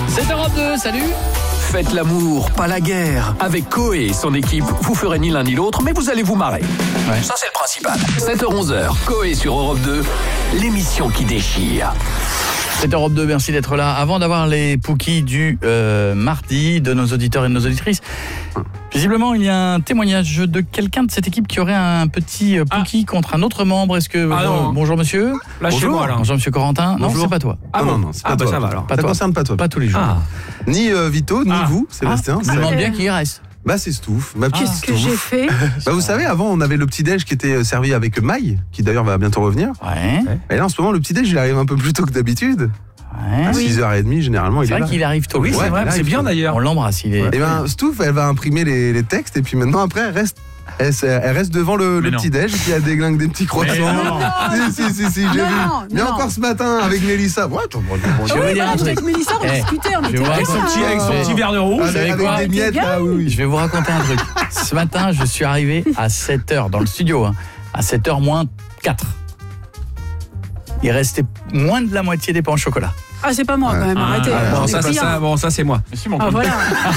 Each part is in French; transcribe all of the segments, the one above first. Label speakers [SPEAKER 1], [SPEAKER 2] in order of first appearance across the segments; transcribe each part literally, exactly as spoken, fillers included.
[SPEAKER 1] C'est Europe deux, salut.
[SPEAKER 2] Faites l'amour, pas la guerre. Avec Coé et son équipe, vous ferez ni l'un ni l'autre, mais vous allez vous marrer. Ouais. Ça, c'est le principal. sept heures onze, Coé sur Europe deux, l'émission qui déchire.
[SPEAKER 1] C'est Europe deux, merci d'être là. Avant d'avoir les Pookies du euh, mardi de nos auditeurs et de nos auditrices, visiblement, il y a un témoignage de quelqu'un de cette équipe qui aurait un petit Pookie ah. contre un autre membre. Est-ce que ah bon, bonjour monsieur.
[SPEAKER 3] Là
[SPEAKER 1] bonjour.
[SPEAKER 3] Chez moi, là.
[SPEAKER 1] Bonjour monsieur Corentin.
[SPEAKER 3] Bonjour.
[SPEAKER 1] Non, c'est pas toi.
[SPEAKER 3] Ah,
[SPEAKER 4] ah
[SPEAKER 3] bon.
[SPEAKER 4] non non, c'est pas
[SPEAKER 3] ah,
[SPEAKER 4] toi.
[SPEAKER 3] Bah, ça va alors.
[SPEAKER 4] Pas
[SPEAKER 1] ça
[SPEAKER 4] toi. concerne pas toi.
[SPEAKER 1] Pas tous les jours.
[SPEAKER 4] Ah. Ni euh, Vito, ni ah. vous, Sébastien.
[SPEAKER 1] Je me demande bien qui y reste.
[SPEAKER 4] Bah c'est Stouff, ma petite
[SPEAKER 5] Qu'est-ce que j'ai fait?
[SPEAKER 4] Bah vous savez, avant on avait le petit-déj qui était servi avec Maï, qui d'ailleurs va bientôt revenir.
[SPEAKER 1] Ouais.
[SPEAKER 4] Et là en ce moment le petit-déj il arrive un peu plus tôt que d'habitude.
[SPEAKER 1] Ouais.
[SPEAKER 4] À
[SPEAKER 1] oui.
[SPEAKER 4] six heures trente généralement il
[SPEAKER 1] c'est
[SPEAKER 4] est là.
[SPEAKER 1] C'est vrai qu'il arrive tôt.
[SPEAKER 3] Oui, ouais, c'est vrai, c'est bien d'ailleurs.
[SPEAKER 1] On l'embrasse, il est.
[SPEAKER 4] Et ben Stouff, elle va imprimer les, les textes et puis maintenant après elle reste Elle, elle reste devant le, le petit-déj qui a déglingue des petits croissants. Si, si, si, si, j'ai
[SPEAKER 5] non,
[SPEAKER 4] vu.
[SPEAKER 5] Non,
[SPEAKER 4] Mais
[SPEAKER 5] non.
[SPEAKER 4] encore ce matin avec Mélissa. Ouais, bon, bon, bon,
[SPEAKER 1] je vais dire un truc.
[SPEAKER 5] Avec Mélissa, on
[SPEAKER 1] hey,
[SPEAKER 5] discutait, on était
[SPEAKER 3] avec son petit, avec son petit verre de rouge.
[SPEAKER 4] Avec, avec
[SPEAKER 1] quoi
[SPEAKER 4] des miettes, là, oui.
[SPEAKER 1] Je vais vous raconter un truc. Ce matin, je suis arrivé à sept heures dans le studio, hein, à sept heures moins quatre. Il restait moins de la moitié des pains au chocolat.
[SPEAKER 5] Ah, c'est pas moi quand même,
[SPEAKER 3] ah,
[SPEAKER 5] arrêtez.
[SPEAKER 3] Ah, bon, ça, ça, ça, bon, ça c'est moi.
[SPEAKER 5] Ah, voilà.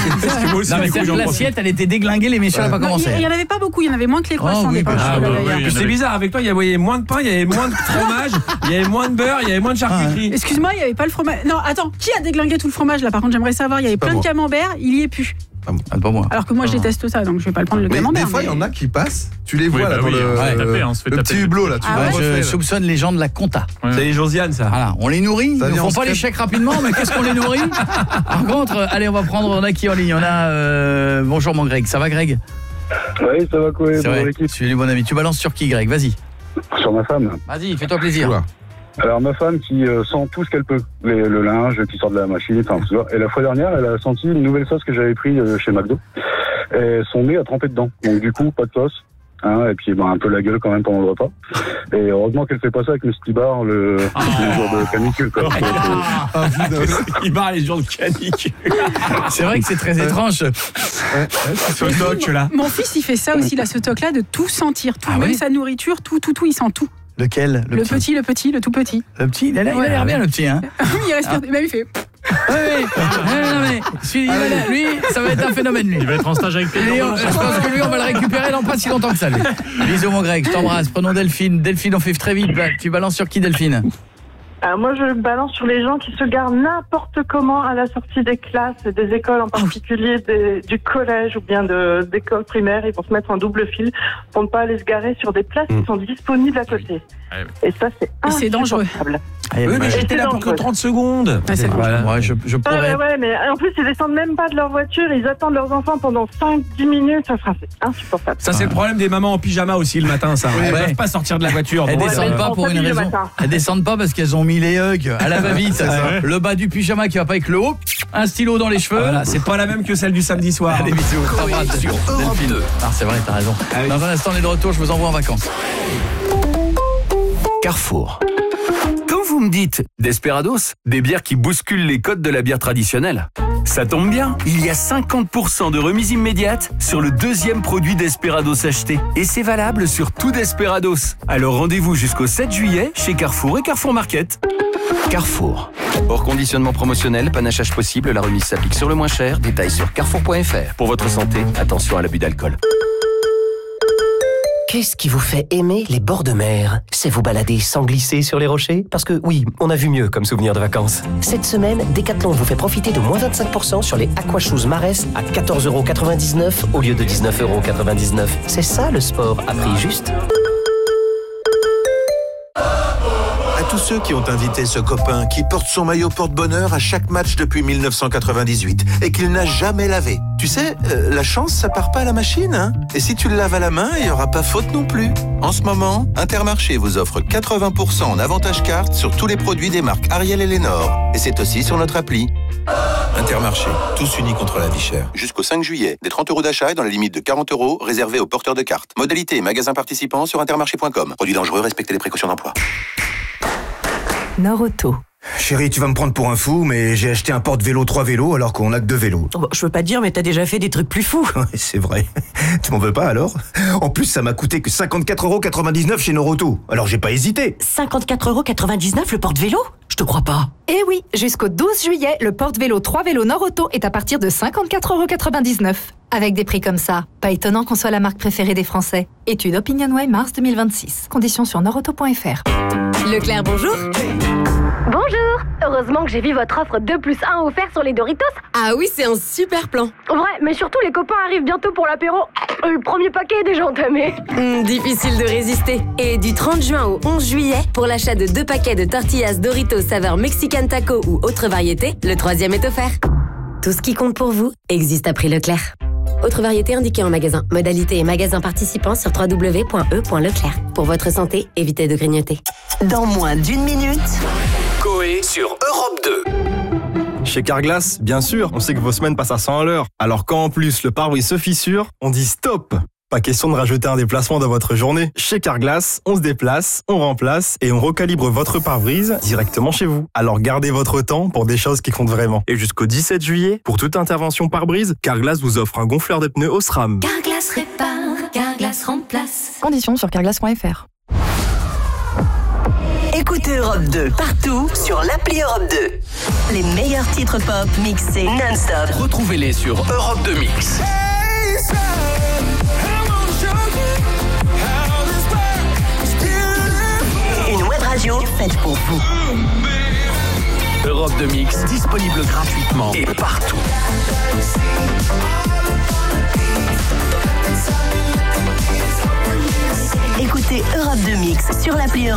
[SPEAKER 1] Non, mais l'assiette, elle était déglinguée, les messieurs n'ont pas commencé.
[SPEAKER 5] Il n'y en avait pas beaucoup, il y en avait moins que les croissants.
[SPEAKER 1] Oh, oui,
[SPEAKER 5] des pains
[SPEAKER 3] ah,
[SPEAKER 5] au chocolat,
[SPEAKER 3] oui, oui, oui, c'est bizarre, avec toi, il y avait moins de pain, il y avait moins de fromage, il y avait moins de beurre, il y avait moins de charcuterie.
[SPEAKER 5] Ah, excuse-moi, il n'y avait pas le fromage. Non, attends, qui a déglingué tout le fromage là? Par contre, j'aimerais savoir, il y avait plein de camembert, il y est plus.
[SPEAKER 1] Ah, pas moi.
[SPEAKER 5] Alors que moi, je déteste ça, donc je vais pas le prendre le
[SPEAKER 4] mais
[SPEAKER 5] camembert.
[SPEAKER 4] Des fois, il
[SPEAKER 5] mais...
[SPEAKER 4] y en a qui passent, tu les vois
[SPEAKER 6] oui,
[SPEAKER 4] là
[SPEAKER 6] bah
[SPEAKER 4] dans
[SPEAKER 6] oui,
[SPEAKER 4] le,
[SPEAKER 6] ouais, taper, hein,
[SPEAKER 4] le petit hublot là. Tu
[SPEAKER 5] ah,
[SPEAKER 4] vois,
[SPEAKER 5] ouais,
[SPEAKER 1] je soupçonne les gens de la compta.
[SPEAKER 6] Ouais.
[SPEAKER 3] C'est les Josiane, ça.
[SPEAKER 1] Voilà, on les nourrit,
[SPEAKER 4] ça
[SPEAKER 1] ils ne font pas
[SPEAKER 4] secret.
[SPEAKER 1] les chèques rapidement, mais qu'est-ce qu'on les nourrit? Par contre, allez, on va prendre, on a qui en ligne? On a, euh, bonjour mon Greg, ça va Greg?
[SPEAKER 7] Oui, ça va quoi?
[SPEAKER 1] C'est vrai, je suis bon ami. Tu balances sur qui Greg? Vas-y.
[SPEAKER 7] Sur ma femme.
[SPEAKER 1] Vas-y, fais-toi plaisir.
[SPEAKER 4] Oula.
[SPEAKER 7] Alors ma femme qui euh, sent tout ce qu'elle peut, Les, le linge qui sort de la machine, enfin tout ça. Et la fois dernière, elle a senti une nouvelle sauce que j'avais pris euh, chez McDo. Et son nez a trempé dedans. Donc du coup, pas de sauce. Hein, et puis ben, un peu la gueule quand même pendant le repas. Et heureusement qu'elle fait pas ça avec le ski-bar le, ah. le jour de canicule. Quoi.
[SPEAKER 4] Ah,
[SPEAKER 3] Ski-bar les jours de canicule.
[SPEAKER 1] C'est vrai que c'est très étrange.
[SPEAKER 4] Ouais,
[SPEAKER 3] Ce toc là.
[SPEAKER 5] Mon fils, il fait ça aussi, là, ce toc-là, de tout sentir. Tout,
[SPEAKER 1] Ah
[SPEAKER 5] même
[SPEAKER 1] oui
[SPEAKER 5] sa nourriture, tout, tout, tout, il sent tout.
[SPEAKER 1] Lequel?
[SPEAKER 5] Le, le petit. petit, le petit, le tout petit.
[SPEAKER 1] Le petit, il a l'air, il a l'air bien le petit, hein.
[SPEAKER 5] Il respire, ah. Même il fait...
[SPEAKER 1] Oui, oui. Non, non, mais celui, ah, oui. lui, ça va être un phénomène, lui.
[SPEAKER 6] Il va être en stage avec Pédro.
[SPEAKER 1] Je pense que lui, on va le récupérer dans pas si longtemps que ça, lui. Bisous, mon Greg, je t'embrasse. Prenons Delphine. Delphine, on fait très vite. Tu balances sur qui, Delphine?
[SPEAKER 8] Alors moi, je balance sur les gens qui se garent n'importe comment à la sortie des classes, des écoles en particulier, des, du collège ou bien de, d'écoles primaires. Ils vont se mettre en double fil pour ne pas aller se garer sur des places mmh. qui sont disponibles à côté. Et ça, c'est
[SPEAKER 5] c'est dangereux.
[SPEAKER 3] Oui, mais j'étais là pour que trente secondes.
[SPEAKER 5] Ah, c'est
[SPEAKER 1] voilà. Ouais, je, je pourrais...
[SPEAKER 8] ah, ouais, ouais, mais en plus, ils descendent même pas de leur voiture. Ils attendent leurs enfants pendant cinq dix minutes. Ça sera insupportable.
[SPEAKER 3] Ça, c'est le problème des mamans en pyjama aussi le matin, ça. Elles ne peuvent pas sortir de la voiture.
[SPEAKER 1] Elles descendent pas pour une raison. Elles descendent pas parce qu'elles ont mis les hugs à la va-vite. Le bas du pyjama qui va pas avec le haut, un stylo dans les cheveux. Ah, voilà,
[SPEAKER 3] c'est pas la même que celle du samedi soir.
[SPEAKER 1] Allez, bisous. Sur Europe deux. Ah, c'est vrai, t'as raison. Ah, oui. Dans un instant, on est de retour. Je vous envoie en vacances.
[SPEAKER 2] Carrefour. Quand vous me dites Desperados, des bières qui bousculent les codes de la bière traditionnelle, ça tombe bien, il y a cinquante pour cent de remise immédiate sur le deuxième produit Desperados acheté. Et c'est valable sur tout Desperados. Alors rendez-vous jusqu'au sept juillet chez Carrefour et Carrefour Market. Carrefour. Hors conditionnement promotionnel, panachage possible, la remise s'applique sur le moins cher. Détails sur carrefour point f r. Pour votre santé, attention à l'abus d'alcool.
[SPEAKER 9] Qu'est-ce qui vous fait aimer les bords de mer? C'est vous balader sans glisser sur les rochers? Parce que oui, on a vu mieux comme souvenir de vacances. Cette semaine, Decathlon vous fait profiter de moins vingt-cinq pour cent sur les Aquashoes Marès à quatorze euros quatre-vingt-dix-neuf au lieu de dix-neuf euros quatre-vingt-dix-neuf. C'est ça le sport à prix juste.
[SPEAKER 10] À tous ceux qui ont invité ce copain qui porte son maillot porte-bonheur à chaque match depuis mille neuf cent quatre-vingt-dix-huit et qu'il n'a jamais lavé. Tu sais, euh, la chance, ça part pas à la machine, hein. Et si tu le laves à la main, il n'y aura pas faute non plus. En ce moment, Intermarché vous offre quatre-vingts pour cent en avantage carte sur tous les produits des marques Ariel et Lénore. Et c'est aussi sur notre appli. Intermarché, tous unis contre la vie chère. Jusqu'au cinq juillet, des trente euros d'achat et dans la limite de quarante euros réservés aux porteurs de cartes. Modalité et magasins participants sur intermarché point com. Produits dangereux, respectez les précautions d'emploi.
[SPEAKER 11] Nord Auto,
[SPEAKER 6] Chérie, tu vas me prendre pour un fou, mais j'ai acheté un porte-vélo trois vélos alors qu'on a que deux vélos.
[SPEAKER 11] Oh, je veux pas te dire, mais t'as déjà fait des trucs plus fous.
[SPEAKER 6] Ouais, c'est vrai. Tu m'en veux pas alors? En plus, ça m'a coûté que cinquante-quatre euros quatre-vingt-dix-neuf chez Noroto. Alors j'ai pas hésité.
[SPEAKER 11] cinquante-quatre euros quatre-vingt-dix-neuf le porte-vélo? Je te crois pas.
[SPEAKER 12] Eh oui, jusqu'au douze juillet, le porte-vélo trois vélos Noroto est à partir de cinquante-quatre euros quatre-vingt-dix-neuf. Avec des prix comme ça, pas étonnant qu'on soit la marque préférée des Français. Étude OpinionWay mars deux mille vingt-six. Conditions sur noroto point f r.
[SPEAKER 13] Leclerc, bonjour. Bonjour. Heureusement que j'ai vu votre offre deux plus un offert sur les Doritos. Ah oui, c'est un super plan. Vrai, mais surtout les copains arrivent bientôt pour l'apéro. Le premier paquet est déjà entamé. Mmh, difficile de résister. Et du trente juin au onze juillet, pour l'achat de deux paquets de tortillas Doritos saveur Mexican Taco ou autre variété, le troisième est offert. Tout ce qui compte pour vous existe à prix Leclerc. Autre variété indiquée en magasin. Modalité et magasin participants sur w w w point e point leclerc. Pour votre santé, évitez de grignoter.
[SPEAKER 11] Dans moins d'une minute,
[SPEAKER 2] Coé sur Europe deux.
[SPEAKER 14] Chez Carglass, bien sûr, on sait que vos semaines passent à cent à l'heure. Alors quand en plus le pare-brise se fissure, on dit stop. Pas question de rajouter un déplacement dans votre journée. Chez Carglass, on se déplace, on remplace et on recalibre votre pare-brise directement chez vous. Alors gardez votre temps pour des choses qui comptent vraiment. Et jusqu'au dix-sept juillet, pour toute intervention pare-brise, Carglass vous offre un gonfleur de pneus Osram.
[SPEAKER 13] Carglass répare, Carglass remplace.
[SPEAKER 12] Conditions sur carglass point f r.
[SPEAKER 11] écoutez Europe deux partout sur l'appli Europe deux. Les meilleurs titres pop mixés non-stop.
[SPEAKER 2] Retrouvez-les sur Europe deux Mix.
[SPEAKER 11] Une web radio faite pour vous.
[SPEAKER 2] Europe deux Mix, disponible gratuitement et partout.
[SPEAKER 11] Écoutez Europe deux Mix sur l'appli Europe deux.